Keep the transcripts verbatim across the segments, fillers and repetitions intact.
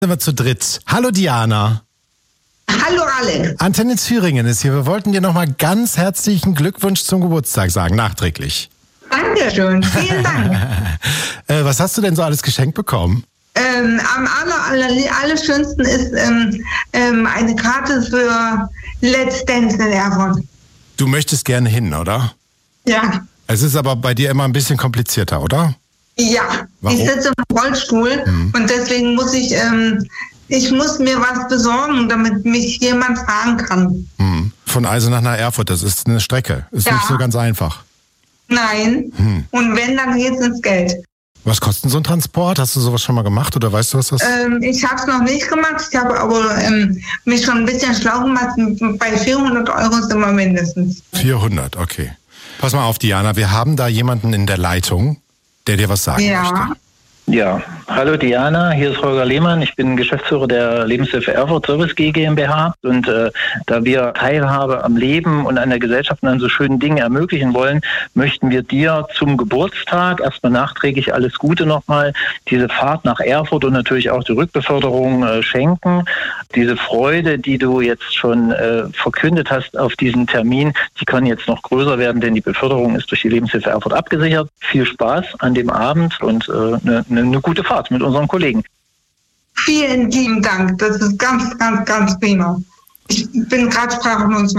Sind wir zu dritt. Hallo Diana. Hallo Alex. Antenne Thüringen ist hier. Wir wollten dir nochmal ganz herzlichen Glückwunsch zum Geburtstag sagen, nachträglich. Dankeschön, vielen Dank. äh, was hast du denn so alles geschenkt bekommen? Ähm, am aller, aller, allerschönsten ist ähm, ähm, eine Karte für Let's Dance in Erfurt. Du möchtest gerne hin, oder? Ja. Es ist aber bei dir immer ein bisschen komplizierter, oder? Ja, Warum? Ich sitze im Rollstuhl mhm. und deswegen muss ich, ähm, ich muss mir was besorgen, damit mich jemand fahren kann. Mhm. Von Eisenach nach Erfurt, das ist eine Strecke. Ist ja. nicht so ganz einfach. Nein. Mhm. Und wenn, dann geht's ins Geld. Was kostet so ein Transport? Hast du sowas schon mal gemacht oder weißt du, was das ist? Ähm, ich habe es noch nicht gemacht. Ich habe aber ähm, mich schon ein bisschen schlau gemacht. Bei vierhundert Euro sind wir mindestens. vierhundert, okay. Pass mal auf, Diana, wir haben da jemanden in der Leitung, der dir was sagen ja. möchte. Ja, hallo Diana, hier ist Holger Lehmann. Ich bin Geschäftsführer der Lebenshilfe Erfurt Service G GmbH und äh, da wir Teilhabe am Leben und an der Gesellschaft und an so schönen Dingen ermöglichen wollen, möchten wir dir zum Geburtstag erstmal nachträglich alles Gute nochmal, diese Fahrt nach Erfurt und natürlich auch die Rückbeförderung äh, schenken. Diese Freude, die du jetzt schon äh, verkündet hast auf diesen Termin, die kann jetzt noch größer werden, denn die Beförderung ist durch die Lebenshilfe Erfurt abgesichert. Viel Spaß an dem Abend und eine äh, eine gute Fahrt mit unseren Kollegen. Vielen lieben Dank. Das ist ganz, ganz, ganz prima. Ich bin gerade sprachlos.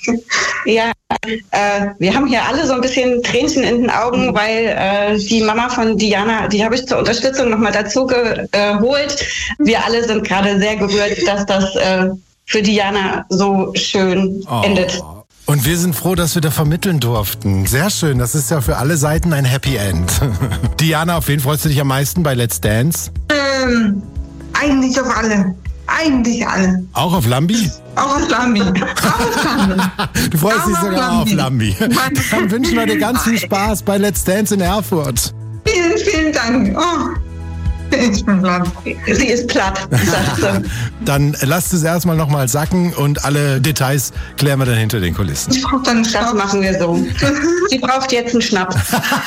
Ja, äh, wir haben hier alle so ein bisschen Tränchen in den Augen, weil äh, die Mama von Diana, die habe ich zur Unterstützung nochmal dazu geholt. Wir alle sind gerade sehr gerührt, dass das äh, für Diana so schön oh. endet. Und wir sind froh, dass wir da vermitteln durften. Sehr schön, das ist ja für alle Seiten ein Happy End. Diana, auf wen freust du dich am meisten bei Let's Dance? Ähm, eigentlich auf alle. Eigentlich alle. Auch auf Lambi? Auch auf Lambi. Auch auf Lambi. Du freust auch dich sogar auf Lambi. Lambi. Dann wünschen wir dir ganz viel Spaß bei Let's Dance in Erfurt. Vielen, vielen Dank. Oh. Ich bin platt. Sie ist platt, sagt sie. Dann lasst es erstmal nochmal sacken und alle Details klären wir dann hinter den Kulissen. Ich brauche dann einen Schnaps. Das machen wir so. Sie braucht jetzt einen Schnaps.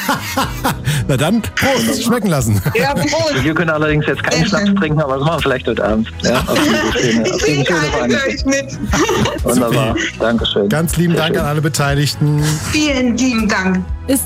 Na dann, Prost, schmecken lassen. Ja, Prost. Wir können allerdings jetzt keinen Sehr Schnaps schön. trinken, aber das machen wir vielleicht heute Abend. Ja, auf diese schöne, auf diese schöne Veranstaltung. mit. Wunderbar, Dankeschön. Ganz lieben Sehr Dank schön. an alle Beteiligten. Vielen lieben Dank. Ist